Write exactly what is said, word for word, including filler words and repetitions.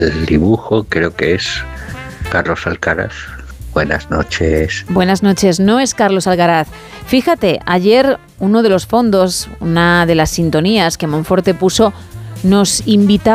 el dibujo, creo que es Carlos Alcaraz. Buenas noches. Buenas noches, no es Carlos Alcaraz. Fíjate, ayer uno de los fondos, una de las sintonías que Monforte puso, nos invitaba